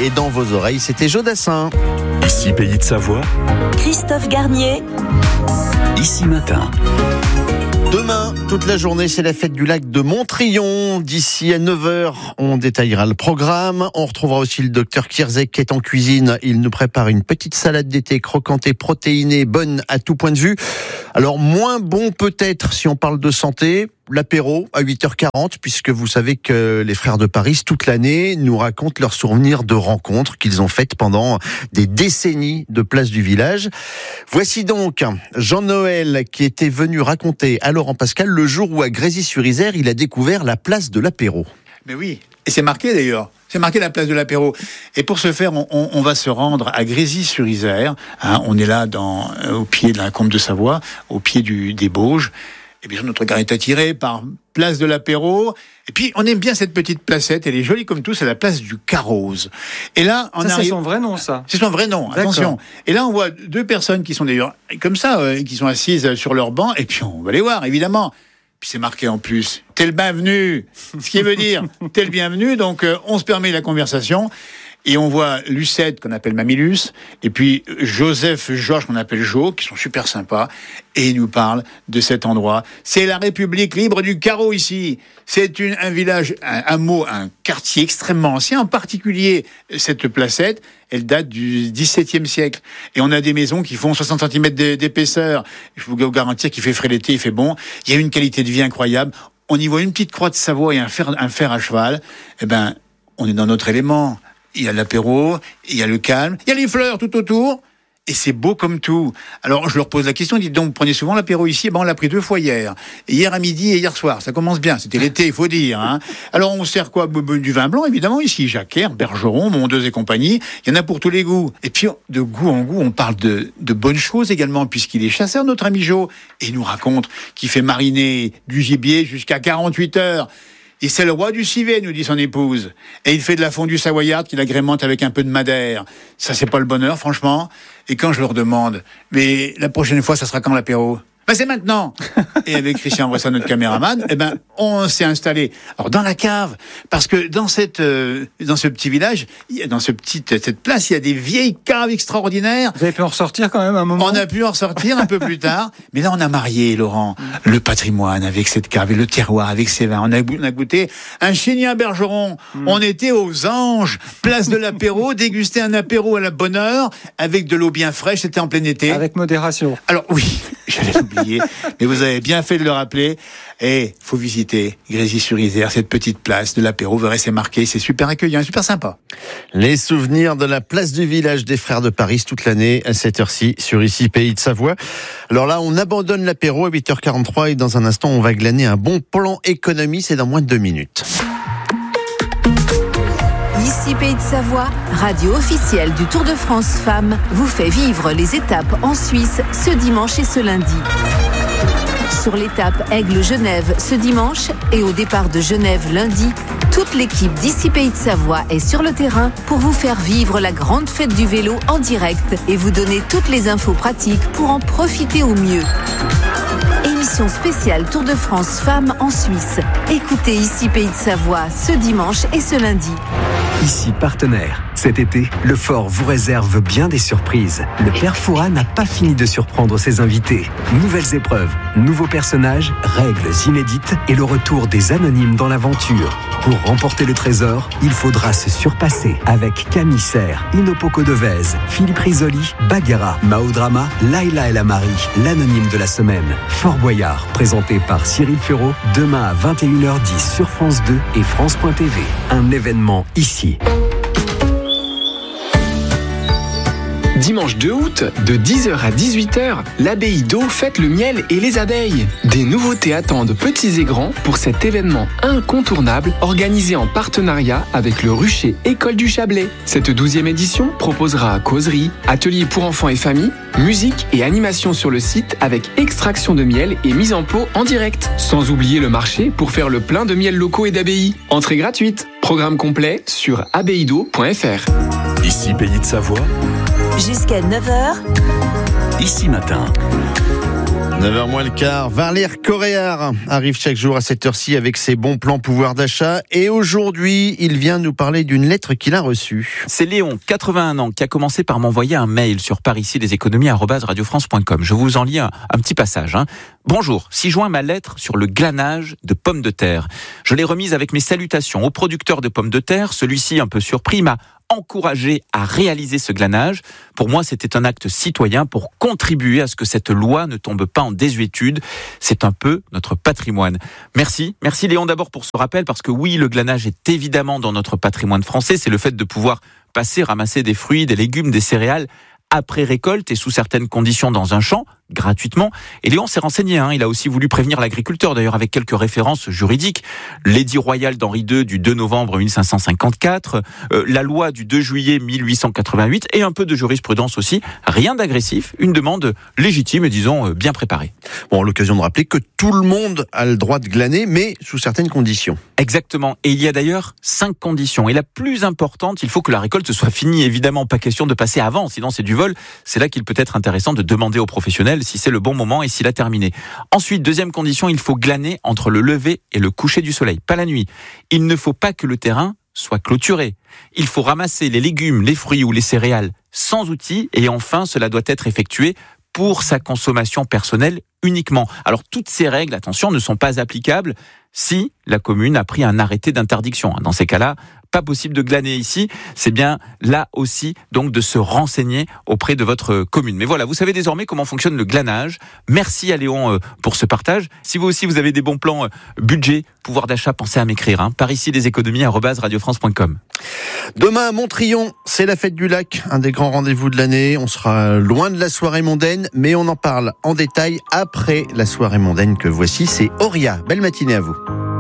et dans vos oreilles. C'était Jodassin. Ici Pays de Savoie. Christophe Garnier. Ici Matin. Demain, toute la journée, c'est la fête du lac de Montrion. D'ici à 9h, on détaillera le programme. On retrouvera aussi le docteur Kierzek qui est en cuisine. Il nous prépare une petite salade d'été croquante et protéinée, bonne à tout point de vue. Alors, moins bon peut-être si on parle de santé, l'apéro à 8h40, puisque vous savez que les frères de Paris, toute l'année, nous racontent leurs souvenirs de rencontres qu'ils ont faites pendant des décennies de place du village. Voici donc Jean-Noël qui était venu raconter à Laurent Pascal le jour où à Grésy-sur-Isère, il a découvert la place de l'apéro. Mais oui, et c'est marqué d'ailleurs. C'est marqué la place de l'apéro. Et pour ce faire, on va se rendre à Grésy-sur-Isère. On est là au pied de la Combe de Savoie, au pied des Bauges. Et bien sûr, notre regard est attiré par place de l'apéro. Et puis, on aime bien cette petite placette. Elle est jolie comme tout. C'est la place du Carroze. Et là, c'est son vrai nom, ça. C'est son vrai nom. D'accord. Attention. Et là, on voit deux personnes qui sont d'ailleurs comme ça, qui sont assises sur leur banc. Et puis, on va les voir, évidemment. Puis c'est marqué en plus, t'es le bienvenu. Ce qui veut dire, t'es le bienvenu. Donc, on se permet la conversation. Et on voit Lucette, qu'on appelle Mamilus, et puis Joseph, Georges, qu'on appelle Jo, qui sont super sympas, et ils nous parlent de cet endroit. C'est la République libre du carreau ici. C'est un village, un hameau, un quartier extrêmement ancien, en particulier cette placette, elle date du XVIIe siècle. Et on a des maisons qui font 60 cm d'épaisseur. Je vous garantis qu'il fait frais l'été, il fait bon. Il y a une qualité de vie incroyable. On y voit une petite croix de Savoie et un fer à cheval. Eh ben, on est dans notre élément. Il y a l'apéro, il y a le calme, il y a les fleurs tout autour, et c'est beau comme tout. Alors, je leur pose la question, dites donc, vous prenez souvent l'apéro ici? On l'a pris 2 fois hier. Et hier à midi et hier soir. Ça commence bien, c'était l'été, il faut dire. Alors, on sert quoi? Du vin blanc, évidemment, ici. Jacquer, Bergeron, Mondeuse et compagnie. Il y en a pour tous les goûts. Et puis, de goût en goût, on parle de bonnes choses également, puisqu'il est chasseur, notre ami Jo. Et il nous raconte qu'il fait mariner du gibier jusqu'à 48 heures. Et c'est le roi du civet, nous dit son épouse. Et il fait de la fondue savoyarde qu'il agrémente avec un peu de madère. Ça, c'est pas le bonheur, franchement. Et quand je leur demande, mais la prochaine fois, ça sera quand l'apéro? Ben, c'est maintenant. Et avec Christian Bresson, notre caméraman, on s'est installé. Alors, dans la cave. Parce que dans ce petit village, cette place, il y a des vieilles caves extraordinaires. Vous avez pu en ressortir quand même un moment? On a pu en ressortir un peu plus tard. Mais là, on a marié, Laurent, le patrimoine avec cette cave et le terroir avec ses vins. On a goûté un chignin Bergeron. On était aux Anges, place de l'apéro, déguster un apéro à la bonne heure avec de l'eau bien fraîche. C'était en plein été. Avec modération. Alors, oui. J'allais l'oublier, mais vous avez bien fait de le rappeler. Et faut visiter Grésy-sur-Isère, cette petite place de l'apéro. Vous verrez, c'est marqué, c'est super accueillant, super sympa. Les souvenirs de la place du village des frères de Paris toute l'année à cette heure-ci sur Ici Pays de Savoie. Alors là, on abandonne l'apéro à 8h43 et dans un instant, on va glaner un bon plan économie. C'est dans moins de 2 minutes. Ici Pays de Savoie, radio officielle du Tour de France Femmes, vous fait vivre les étapes en Suisse ce dimanche et ce lundi. Sur l'étape Aigle-Genève ce dimanche et au départ de Genève lundi, toute l'équipe d'Ici Pays de Savoie est sur le terrain pour vous faire vivre la grande fête du vélo en direct et vous donner toutes les infos pratiques pour en profiter au mieux. Émission spéciale Tour de France Femmes en Suisse. Écoutez Ici Pays de Savoie ce dimanche et ce lundi. Ici partenaire. Cet été, le Fort vous réserve bien des surprises. Le Père Fouras n'a pas fini de surprendre ses invités. Nouvelles épreuves, nouveaux personnages, règles inédites et le retour des anonymes dans l'aventure. Pour remporter le trésor, il faudra se surpasser avec Camille Serre, Inopoko Devez, Philippe Risoli, Bagheera, Maodrama, Laila El Amari, l'anonyme de la semaine. Fort Boyard, présenté par Cyril Ferraud, demain à 21h10 sur France 2 et France.tv. Un événement ici. Dimanche 2 août, de 10h à 18h, l'abbaye d'Eau fête le miel et les abeilles. Des nouveautés attendent petits et grands pour cet événement incontournable organisé en partenariat avec le Rucher École du Chablais. Cette 12e édition proposera causeries, ateliers pour enfants et familles, musique et animation sur le site avec extraction de miel et mise en pot en direct. Sans oublier le marché pour faire le plein de miel locaux et d'abbayes. Entrée gratuite. Programme complet sur abbayedo.fr. Ici Pays de Savoie. Jusqu'à 9h. Ici Matin. 9h moins le quart, Valère Coréard arrive chaque jour à cette heure-ci avec ses bons plans pouvoir d'achat. Et aujourd'hui, il vient nous parler d'une lettre qu'il a reçue. C'est Léon, 81 ans, qui a commencé par m'envoyer un mail sur pariciesleséconomies@radiofrance.com. Je vous en lis un petit passage. Bonjour, 6 juin, ma lettre sur le glanage de pommes de terre. Je l'ai remise avec mes salutations au producteur de pommes de terre. Celui-ci, un peu surpris, m'a encouragé à réaliser ce glanage. Pour moi, c'était un acte citoyen pour contribuer à ce que cette loi ne tombe pas en désuétude. C'est un peu notre patrimoine. Merci Léon d'abord pour ce rappel, parce que oui, le glanage est évidemment dans notre patrimoine français. C'est le fait de pouvoir passer, ramasser des fruits, des légumes, des céréales après récolte et sous certaines conditions dans un champ, gratuitement. Et Léon s'est renseigné, il a aussi voulu prévenir l'agriculteur, d'ailleurs avec quelques références juridiques. L'édit royal d'Henri II du 2 novembre 1554, la loi du 2 juillet 1888 et un peu de jurisprudence aussi. Rien d'agressif, une demande légitime et disons bien préparée. Bon, l'occasion de rappeler que tout le monde a le droit de glaner, mais sous certaines conditions. Exactement. Et il y a d'ailleurs 5 conditions. Et la plus importante, il faut que la récolte soit finie. Évidemment, pas question de passer avant, sinon c'est du vol. C'est là qu'il peut être intéressant de demander aux professionnels si c'est le bon moment et s'il a terminé. Ensuite, deuxième condition, il faut glaner entre le lever et le coucher du soleil, pas la nuit. Il ne faut pas que le terrain soit clôturé. Il faut ramasser les légumes, les fruits ou les céréales sans outils. Et enfin, cela doit être effectué pour sa consommation personnelle uniquement. Alors, toutes ces règles, attention, ne sont pas applicables si la commune a pris un arrêté d'interdiction. Dans ces cas-là, pas possible de glaner ici. C'est bien là aussi donc de se renseigner auprès de votre commune. Mais voilà, vous savez désormais comment fonctionne le glanage. Merci à Léon pour ce partage. Si vous aussi vous avez des bons plans budget, pouvoir d'achat, pensez à m'écrire. Par ici leséconomies@radiofrance.com. Demain à Montrion, c'est la fête du lac, un des grands rendez-vous de l'année. On sera loin de la soirée mondaine, mais on en parle en détail après la soirée mondaine que voici. C'est Auria. Belle matinée à vous.